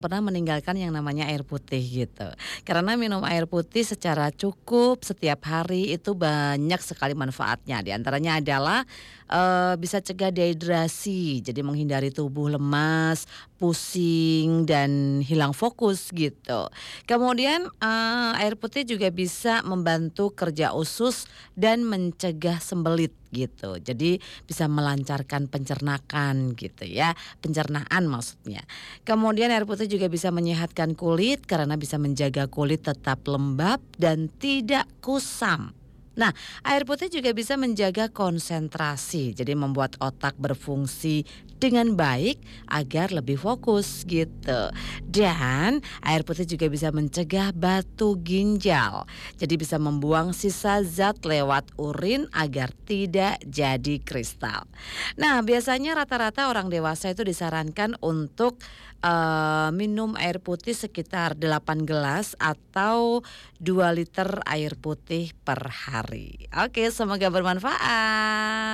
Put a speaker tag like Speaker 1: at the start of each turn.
Speaker 1: pernah meninggalkan yang namanya air putih gitu. Karena minum air putih secara cukup setiap hari itu banyak sekali manfaatnya. Di antaranya adalah, bisa cegah dehidrasi, jadi menghindari tubuh lemas, pusing, dan hilang fokus gitu. Kemudian, air putih juga bisa membantu kerja usus dan mencegah sembelit gitu. Jadi bisa melancarkan pencernakan gitu ya, pencernaan maksudnya. Kemudian air putih juga bisa menyehatkan kulit karena bisa menjaga kulit tetap lembab dan tidak kusam. Nah, air putih juga bisa menjaga konsentrasi, jadi membuat otak berfungsi dengan baik agar lebih fokus gitu. Dan air putih juga bisa mencegah batu ginjal. Jadi bisa membuang sisa zat lewat urin agar tidak jadi kristal. Nah, biasanya rata-rata orang dewasa itu disarankan untuk, minum air putih sekitar 8 gelas atau 2 liter air putih per hari. Oke, semoga bermanfaat.